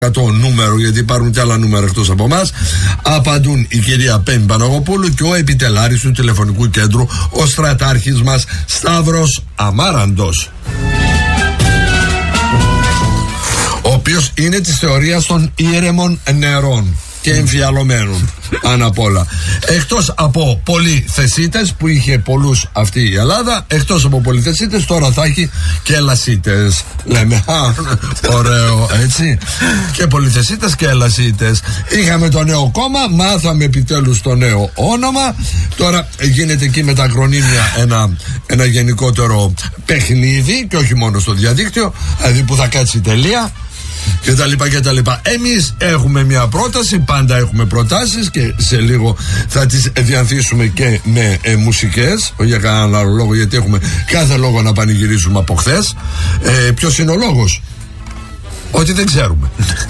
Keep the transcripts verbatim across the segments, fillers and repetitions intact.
το νούμερο, γιατί υπάρχουν και άλλα νούμερα εκτός από εμάς. Απαντούν η κυρία Πέμπη Παναγοπούλου και ο επιτελάρης του τηλεφωνικού κέντρου, ο στρατάρχης μας Σταύρος Αμάραντος, ο οποίος είναι της θεωρίας των ήρεμων νερών και εμφιαλωμένων πάνω απ' όλα. Εκτός από πολυθεσίτες που είχε πολλούς αυτή η Ελλάδα, εκτός από πολυθεσίτες τώρα θα έχει και ελασίτες. Λέμε, α, ωραίο, έτσι. Και πολυθεσίτες και ελασίτες. Είχαμε το νέο κόμμα, μάθαμε επιτέλους το νέο όνομα. Τώρα γίνεται εκεί με τα ακρονίμια ένα, ένα γενικότερο παιχνίδι και όχι μόνο στο διαδίκτυο, δηλαδή που θα κάτσει τελεία και τα λοιπά και τα λοιπά. Εμείς έχουμε μια πρόταση, πάντα έχουμε προτάσεις και σε λίγο θα τις διανθίσουμε και με ε, μουσικές, για κανέναν άλλο λόγο, γιατί έχουμε κάθε λόγο να πανηγυρίσουμε από χθες. Ε, ποιος είναι ο λόγος? Ότι δεν ξέρουμε.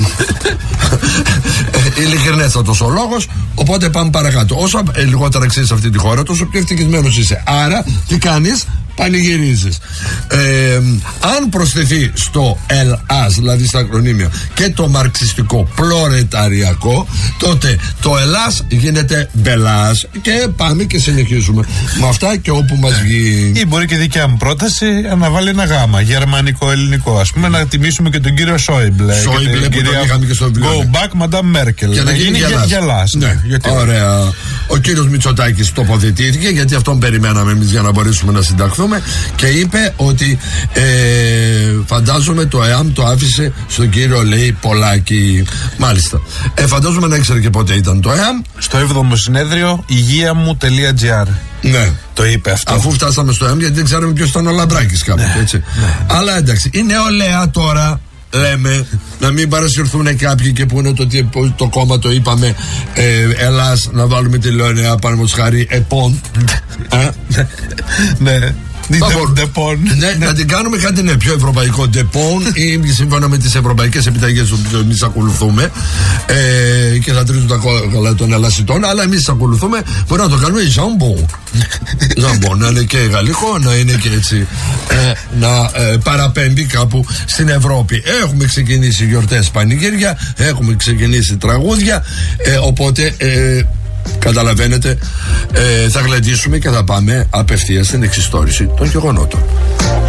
ε, ειλικρινέστατος ο λόγος. Οπότε πάμε παρακάτω. Όσο ε, λιγότερα ξέρεις αυτή τη χώρα, τόσο πιο ευτυχισμένος είσαι. Άρα τι κάνεις? Πανηγυρίζεις. Ε, αν προσθεθεί στο ΕΛΑΣ, δηλαδή στα ακρονίμια, και το μαρξιστικό πλωρεταριακό, τότε το ΕΛΑΣ γίνεται μπελάς και πάμε και συνεχίζουμε με αυτά και όπου μας βγει. Ή μπορεί και δικιά μου πρόταση να βάλει ένα γάμα γερμανικό-ελληνικό, ας πούμε, να τιμήσουμε και τον κύριο Σόιμπλε. Σόιμπλε που τον είχαμε και στο βιβλίο. Go back, Madame Merkel. Και να, να γίνει γελάς. γελάς. Ναι, γιατί... Ωραία. Ο κύριος Μητσοτάκης τοποθετήθηκε, γιατί αυτόν περιμέναμε εμείς για να μπορέσουμε να συνταχθούμε, και είπε ότι ε, φαντάζομαι το ΕΑΜ το άφησε στον κύριο, λέει, Πολάκη. Μάλιστα. Ε, φαντάζομαι να ήξερε και πότε ήταν το ΕΑΜ. Στο έβδομο συνέδριο υγεία μου τελεία τζι άρ. Ναι. Το είπε αυτό. Αφού φτάσαμε στο ΕΑΜ, γιατί δεν ξέραμε ποιος ήταν ο Λαμπράκης κάποτε, ναι, έτσι. Ναι. Αλλά εντάξει, η νεολαία τώρα, λέμε, να μην παρασυρθούν κάποιοι και πούνε το, το, το κόμμα το είπαμε, ε, Ελλάς, να βάλουμε τη νεολαία παραδείγματος χάρη ΕΠΟΝ. Ναι. Ντεπών. Ναι, να την κάνουμε κάτι, ναι, πιο ευρωπαϊκό ντεπών ή σύμφωνα με τις ευρωπαϊκές επιταγές που εμείς ακολουθούμε, ε, και θα τρίζουν τα κόλλα των ελασιτών, αλλά εμείς ακολουθούμε. Μπορεί να το κάνουμε ζαμπον. Ζαμπον, να είναι και γαλλικό, να είναι και έτσι, ε, να ε, παραπέμπει κάπου στην Ευρώπη. Έχουμε ξεκινήσει γιορτές, πανηγύρια, έχουμε ξεκινήσει τραγούδια, ε, οπότε ε, καταλαβαίνετε, ε, θα γλεντήσουμε και θα πάμε απευθείας στην εξιστόρηση των γεγονότων.